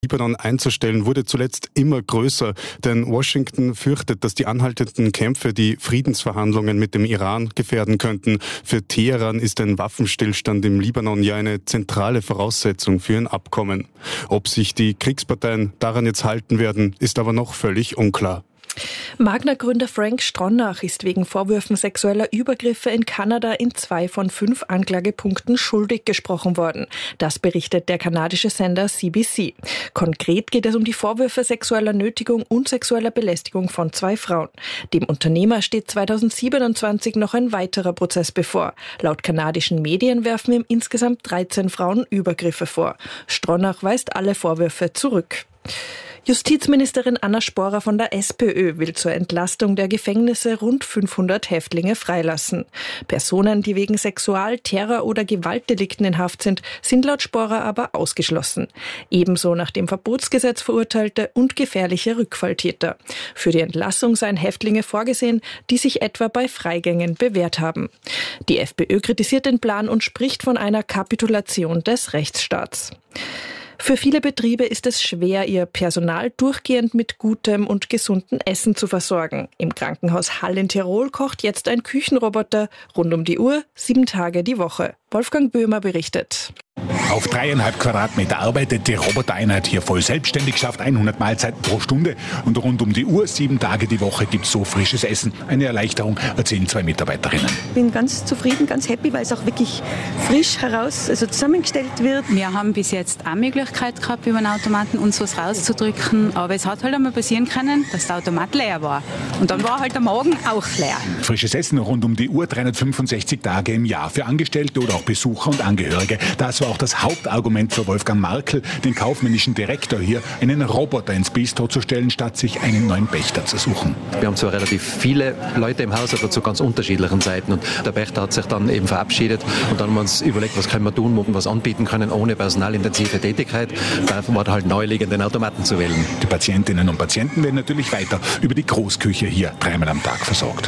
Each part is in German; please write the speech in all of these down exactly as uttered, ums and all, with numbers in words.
Libanon einzustellen, wurde zuletzt immer größer, denn Washington fürchtet, dass die anhaltenden Kämpfe die Friedensverhandlungen mit dem Iran gefährden könnten. Für Teheran ist ein Waffenstillstand im Libanon ja eine zentrale Voraussetzung für ein Abkommen. Ob sich die Kriegsparteien daran jetzt halten werden, ist aber noch völlig unklar. Magna-Gründer Frank Stronach ist wegen Vorwürfen sexueller Übergriffe in Kanada in zwei von fünf Anklagepunkten schuldig gesprochen worden. Das berichtet der kanadische Sender C B C. Konkret geht es um die Vorwürfe sexueller Nötigung und sexueller Belästigung von zwei Frauen. Dem Unternehmer steht zweitausendsiebenundzwanzig noch ein weiterer Prozess bevor. Laut kanadischen Medien werfen ihm insgesamt dreizehn Frauen Übergriffe vor. Stronach weist alle Vorwürfe zurück. Justizministerin Anna Sporer von der SPÖ will zur Entlastung der Gefängnisse rund fünfhundert Häftlinge freilassen. Personen, die wegen Sexual-, Terror- oder Gewaltdelikten in Haft sind, sind laut Sporer aber ausgeschlossen. Ebenso nach dem Verbotsgesetz verurteilte und gefährliche Rückfalltäter. Für die Entlassung seien Häftlinge vorgesehen, die sich etwa bei Freigängen bewährt haben. Die FPÖ kritisiert den Plan und spricht von einer Kapitulation des Rechtsstaats. Für viele Betriebe ist es schwer, ihr Personal durchgehend mit gutem und gesundem Essen zu versorgen. Im Krankenhaus Hall in Tirol kocht jetzt ein Küchenroboter rund um die Uhr, sieben Tage die Woche. Wolfgang Böhmer berichtet. Auf dreieinhalb Quadratmeter arbeitet die Robotereinheit hier voll selbstständig, schafft hundert Mahlzeiten pro Stunde und rund um die Uhr, sieben Tage die Woche gibt es so frisches Essen. Eine Erleichterung, erzählen zwei Mitarbeiterinnen. Ich bin ganz zufrieden, ganz happy, weil es auch wirklich frisch heraus also zusammengestellt wird. Wir haben bis jetzt auch Möglichkeit gehabt, über den Automaten uns was rauszudrücken, aber es hat halt einmal passieren können, dass der Automat leer war. Und dann war halt der Magen auch leer. Frisches Essen rund um die Uhr, dreihundertfünfundsechzig Tage im Jahr für Angestellte oder auch Besucher und Angehörige. Das war auch das Hauptargument für Wolfgang Markl, den kaufmännischen Direktor hier, einen Roboter ins Bistro zu stellen, statt sich einen neuen Pächter zu suchen. Wir haben zwar relativ viele Leute im Haus, aber zu ganz unterschiedlichen Zeiten. Und der Pächter hat sich dann eben verabschiedet und dann haben wir uns überlegt, was können wir tun, wo wir was anbieten können, ohne personalintensive Tätigkeit. Da war halt naheliegend, den Automaten zu wählen. Die Patientinnen und Patienten werden natürlich weiter über die Großküche hier dreimal am Tag versorgt.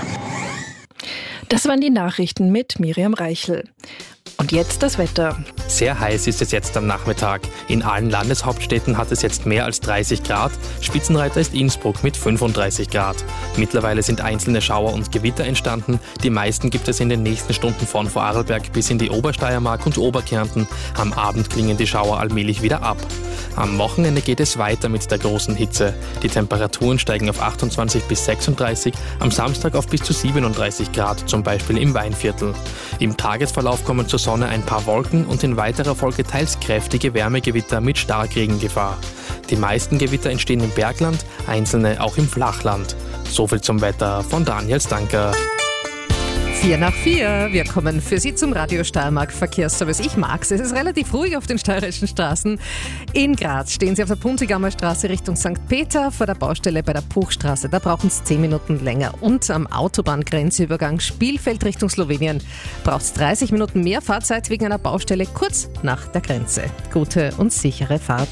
Das waren die Nachrichten mit Miriam Reichel. Und jetzt das Wetter. Sehr heiß ist es jetzt am Nachmittag. In allen Landeshauptstädten hat es jetzt mehr als dreißig Grad. Spitzenreiter ist Innsbruck mit fünfunddreißig Grad. Mittlerweile sind einzelne Schauer und Gewitter entstanden. Die meisten gibt es in den nächsten Stunden von Vorarlberg bis in die Obersteiermark und Oberkärnten. Am Abend klingen die Schauer allmählich wieder ab. Am Wochenende geht es weiter mit der großen Hitze. Die Temperaturen steigen auf achtundzwanzig bis sechsunddreißig, am Samstag auf bis zu siebenunddreißig Grad, zum Beispiel im Weinviertel. Im Tagesverlauf kommen zur Sonne ein paar Wolken und in weiterer Folge teils kräftige Wärmegewitter mit Starkregengefahr. Die meisten Gewitter entstehen im Bergland, einzelne auch im Flachland. Soviel zum Wetter von Daniel Stanker. Vier nach vier. Wir kommen für Sie zum Radio Steiermark Verkehrsservice. Ich mag's. Es ist relativ ruhig auf den steirischen Straßen. In Graz stehen Sie auf der Puntigammer Straße Richtung Sankt Peter vor der Baustelle bei der Puchstraße. Da brauchen es zehn Minuten länger. Und am Autobahngrenzübergang Spielfeld Richtung Slowenien braucht es dreißig Minuten mehr Fahrzeit wegen einer Baustelle kurz nach der Grenze. Gute und sichere Fahrt.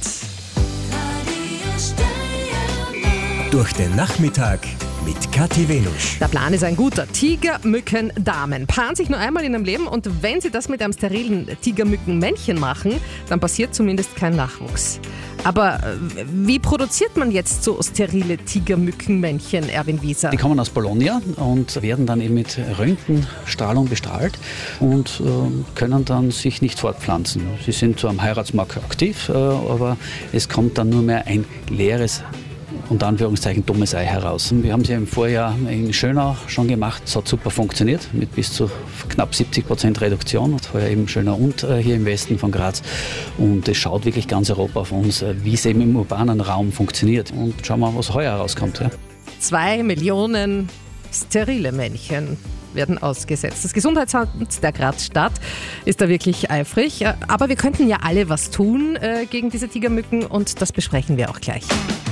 Durch den Nachmittag mit Kathi Venusch. Der Plan ist ein guter. Tiger, Mücken, Damen. Paaren sich nur einmal in ihrem Leben und wenn sie das mit einem sterilen Tiger-Mücken-Männchen machen, dann passiert zumindest kein Nachwuchs. Aber wie produziert man jetzt so sterile Tiger-Mücken-Männchen, Erwin Wieser? Die kommen aus Bologna und werden dann eben mit Röntgenstrahlung bestrahlt und äh, können dann sich nicht fortpflanzen. Sie sind zwar am Heiratsmarkt aktiv, äh, aber es kommt dann nur mehr ein leeres, unter Anführungszeichen, dummes Ei heraus. Wir haben sie im Vorjahr in Schönau schon gemacht. Es hat super funktioniert, mit bis zu knapp siebzig Prozent Reduktion. Heuer eben Schönau und äh, hier im Westen von Graz. Und es schaut wirklich ganz Europa auf uns, äh, wie es eben im urbanen Raum funktioniert. Und schauen wir mal, was heuer rauskommt. Ja. Zwei Millionen sterile Männchen werden ausgesetzt. Das Gesundheitsamt der Graz-Stadt ist da wirklich eifrig. Aber wir könnten ja alle was tun äh, gegen diese Tigermücken und das besprechen wir auch gleich.